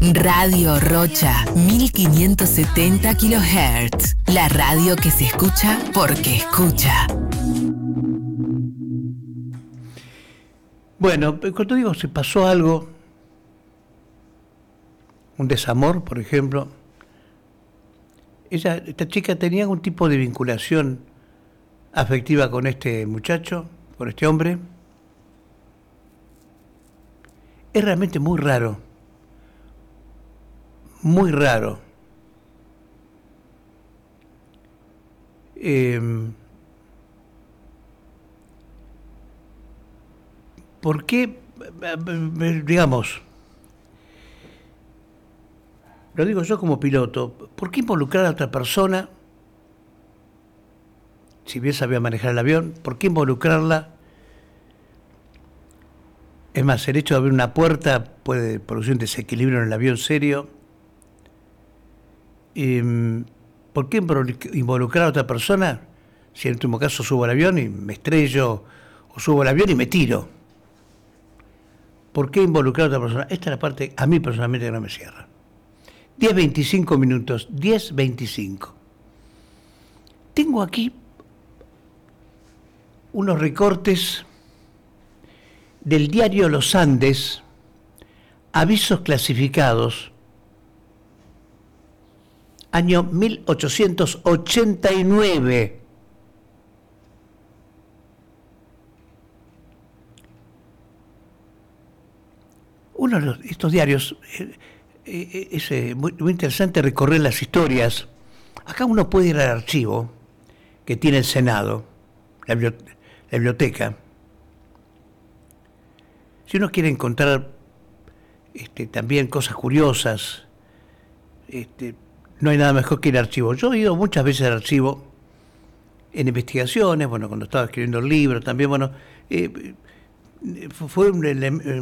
Radio Rocha, 1570 kHz. La radio que se escucha porque escucha. Bueno, cuando digo se pasó algo, un desamor, por ejemplo, esta chica tenía algún tipo de vinculación afectiva con este muchacho, con este hombre. Es realmente muy raro. Muy raro. ¿Por qué, digamos, lo digo yo como piloto, por qué involucrar a otra persona, si bien sabía manejar el avión, por qué involucrarla? Es más, el hecho de abrir una puerta puede producir un desequilibrio en el avión serio. ¿Por qué involucrar a otra persona si en el último caso subo al avión y me estrello, o subo al avión y me tiro? ¿Por qué involucrar a otra persona? Esta es la parte, a mí personalmente, que no me cierra. 10:25 minutos, 10:25. Tengo aquí unos recortes del diario Los Andes, avisos clasificados, año 1889. Uno de estos diarios es muy interesante recorrer las historias. Acá uno puede ir al archivo que tiene el Senado, la biblioteca. Si uno quiere encontrar también cosas curiosas, no hay nada mejor que ir al archivo. Yo he ido muchas veces al archivo en investigaciones, bueno, cuando estaba escribiendo el libro también, bueno, fue un